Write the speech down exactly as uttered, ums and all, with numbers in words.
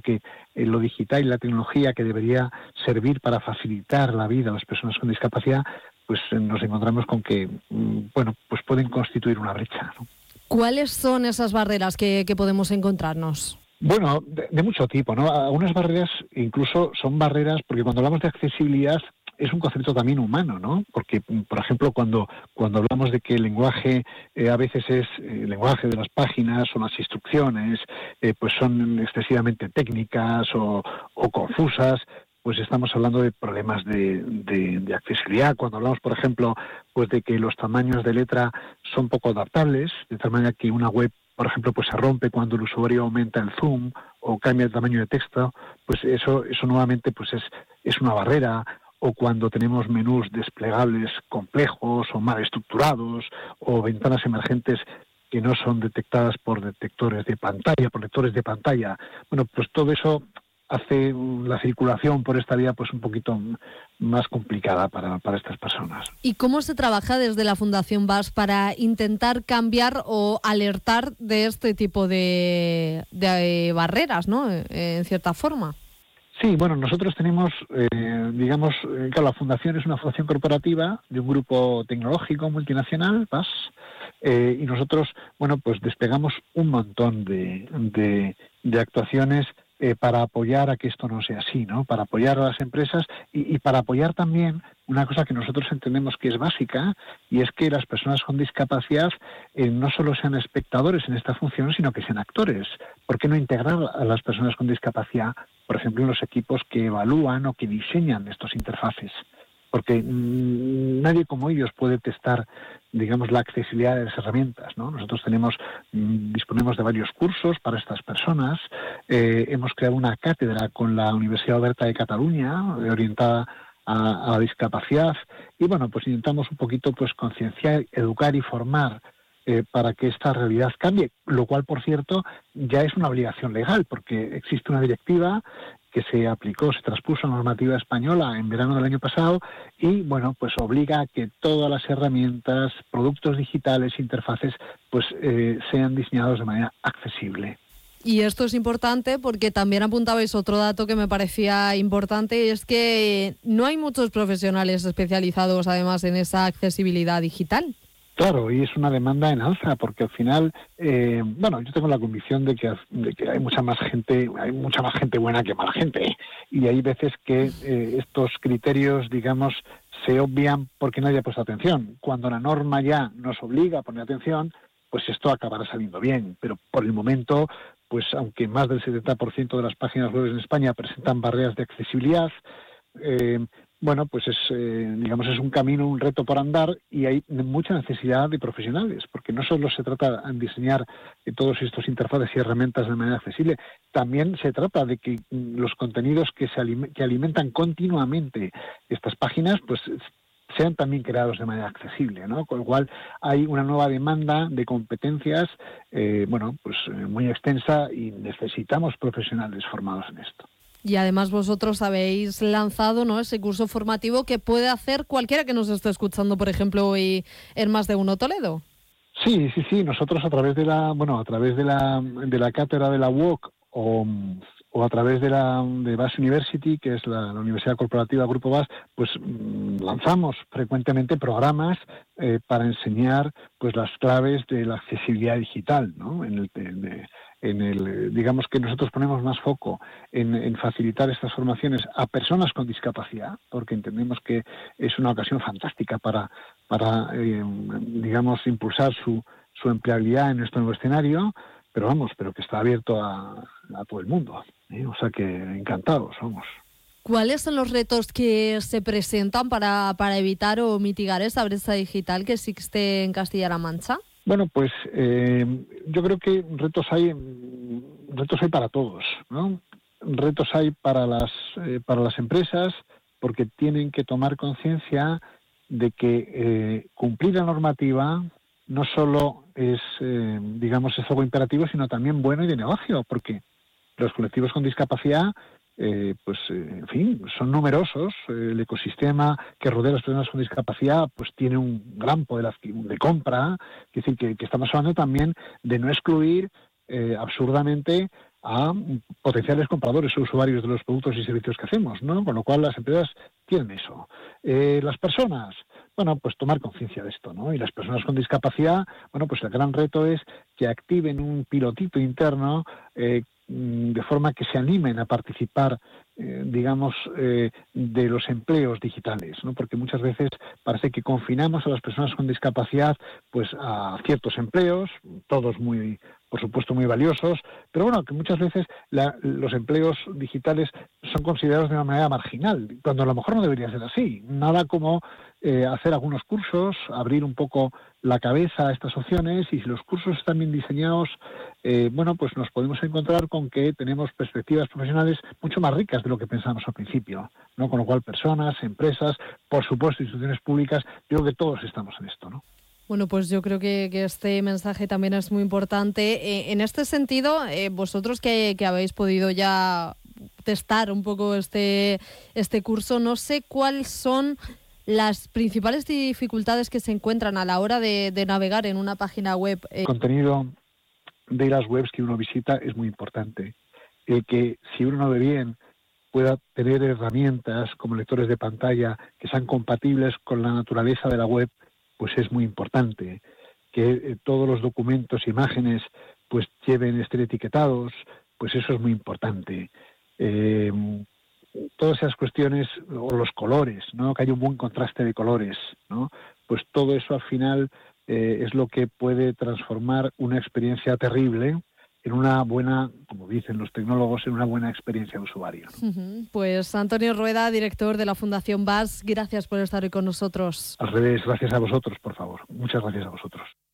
que eh, lo digital y la tecnología que debería servir para facilitar la vida a las personas con discapacidad, pues eh, nos encontramos con que, mm, bueno, pues pueden constituir una brecha, ¿no? ¿Cuáles son esas barreras que, que podemos encontrarnos? Bueno, de, de mucho tipo, ¿no? Algunas barreras incluso son barreras, porque cuando hablamos de accesibilidad es un concepto también humano, ¿no? Porque, por ejemplo, cuando cuando hablamos de que el lenguaje eh, a veces es eh, el lenguaje de las páginas o las instrucciones, eh, pues son excesivamente técnicas o, o confusas, pues estamos hablando de problemas de, de, de accesibilidad. Cuando hablamos, por ejemplo, pues de que los tamaños de letra son poco adaptables, de tal manera que una web, por ejemplo, pues se rompe cuando el usuario aumenta el zoom o cambia el tamaño de texto, pues eso eso nuevamente pues es es una barrera. O cuando tenemos menús desplegables complejos o mal estructurados, o ventanas emergentes que no son detectadas por detectores de pantalla, por lectores de pantalla. Bueno, pues todo eso hace la circulación por esta vía pues un poquito más complicada para, para estas personas. ¿Y cómo se trabaja desde la Fundación B A S para intentar cambiar o alertar de este tipo de, de barreras, ¿no? En cierta forma. Sí, bueno, nosotros tenemos, eh, digamos, eh, claro, la Fundación es una fundación corporativa de un grupo tecnológico multinacional, B A S, eh, y nosotros, bueno, pues desplegamos un montón de, de, de actuaciones eh, para apoyar a que esto no sea así, ¿no? Para apoyar a las empresas y, y para apoyar también una cosa que nosotros entendemos que es básica, y es que las personas con discapacidad eh, no solo sean espectadores en esta función, sino que sean actores. ¿Por qué no integrar a las personas con discapacidad, por ejemplo, en los equipos que evalúan o que diseñan estos interfaces? Porque mmm, nadie como ellos puede testar, digamos, la accesibilidad de las herramientas, ¿no? Nosotros tenemos, mmm, disponemos de varios cursos para estas personas. Eh, hemos creado una cátedra con la Universidad Oberta de Cataluña, eh, orientada a, a la discapacidad. Y bueno, pues intentamos un poquito pues concienciar, educar y formar Eh, para que esta realidad cambie, lo cual, por cierto, ya es una obligación legal, porque existe una directiva que se aplicó, se traspuso a la normativa española en verano del año pasado y, bueno, pues obliga a que todas las herramientas, productos digitales, interfaces, pues eh, sean diseñados de manera accesible. Y esto es importante porque también apuntabais otro dato que me parecía importante, y es que no hay muchos profesionales especializados, además, en esa accesibilidad digital. Claro, y es una demanda en alza, porque al final, eh, bueno, yo tengo la convicción de que, de que hay mucha más gente, hay mucha más gente buena que mala gente, ¿eh? Y hay veces que eh, estos criterios, digamos, se obvian porque nadie ha puesto atención. Cuando la norma ya nos obliga a poner atención, pues esto acabará saliendo bien, pero por el momento, pues aunque más del setenta por ciento de las páginas web en España presentan barreras de accesibilidad, eh, bueno, pues es, eh, digamos, es un camino, un reto por andar, y hay mucha necesidad de profesionales, porque no solo se trata de diseñar eh, todos estos interfaces y herramientas de manera accesible, también se trata de que mm, los contenidos que se aliment- que alimentan continuamente estas páginas, pues sean también creados de manera accesible, ¿no? Con lo cual hay una nueva demanda de competencias, eh, bueno, pues eh, muy extensa, y necesitamos profesionales formados en esto. Y además vosotros habéis lanzado, ¿no?, ese curso formativo que puede hacer cualquiera que nos esté escuchando, por ejemplo, hoy en Más de Uno Toledo. Sí, sí, sí. Nosotros a través de la, bueno, a través de la de la cátedra de la U O C o, o a través de la de B A S University, que es la, la Universidad Corporativa Grupo B A S, pues mmm, lanzamos frecuentemente programas eh, para enseñar pues las claves de la accesibilidad digital, ¿no? En el de, de, en el, digamos que nosotros ponemos más foco en, en facilitar estas formaciones a personas con discapacidad, porque entendemos que es una ocasión fantástica para, para eh, digamos, impulsar su, su empleabilidad en nuestro nuevo escenario, pero vamos, pero que está abierto a, a todo el mundo, ¿eh? O sea que encantados, vamos. ¿Cuáles son los retos que se presentan para, para evitar o mitigar esa brecha digital que existe en Castilla-La Mancha? Bueno, pues eh, yo creo que retos hay, retos hay para todos, ¿no? Retos hay para las eh, para las empresas, porque tienen que tomar conciencia de que eh, cumplir la normativa no solo es, eh, digamos, es algo imperativo, sino también bueno y de negocio, porque los colectivos con discapacidad, eh, pues, eh, en fin, son numerosos. El ecosistema que rodea a las personas con discapacidad, pues, tiene un gran poder de compra. Es decir, que, que estamos hablando también de no excluir eh, absurdamente a potenciales compradores o usuarios de los productos y servicios que hacemos, ¿no? Con lo cual las empresas tienen eso. Eh, las personas, bueno, pues tomar conciencia de esto, ¿no? Y las personas con discapacidad, bueno, pues el gran reto es que activen un pilotito interno eh, de forma que se animen a participar, eh, digamos, eh, de los empleos digitales, ¿no? Porque muchas veces parece que confinamos a las personas con discapacidad pues a ciertos empleos, todos muy, por supuesto, muy valiosos, pero bueno, que muchas veces la, los empleos digitales son considerados de una manera marginal, cuando a lo mejor no debería ser así. Nada como eh, hacer algunos cursos, abrir un poco la cabeza a estas opciones, y si los cursos están bien diseñados, eh, bueno, pues nos podemos encontrar con que tenemos perspectivas profesionales mucho más ricas de lo que pensábamos al principio, ¿no? Con lo cual, personas, empresas, por supuesto, instituciones públicas, yo creo que todos estamos en esto, ¿no? Bueno, pues yo creo que, que este mensaje también es muy importante. Eh, en este sentido, eh, vosotros que, que habéis podido ya testar un poco este, este curso, no sé cuáles son las principales dificultades que se encuentran a la hora de, de navegar en una página web. El contenido de las webs que uno visita es muy importante. El que, si uno no ve bien, pueda tener herramientas como lectores de pantalla que sean compatibles con la naturaleza de la web, pues es muy importante. Que eh, todos los documentos, imágenes, pues lleven estén etiquetados, pues eso es muy importante. Eh, todas esas cuestiones, o los colores, ¿no? Que haya un buen contraste de colores, ¿no? Pues todo eso al final eh, es lo que puede transformar una experiencia terrible en una buena, como dicen los tecnólogos, en una buena experiencia de usuario, ¿no? Uh-huh. Pues Antonio Rueda, director de la Fundación B A S, gracias por estar hoy con nosotros. Al revés, gracias a vosotros, por favor. Muchas gracias a vosotros.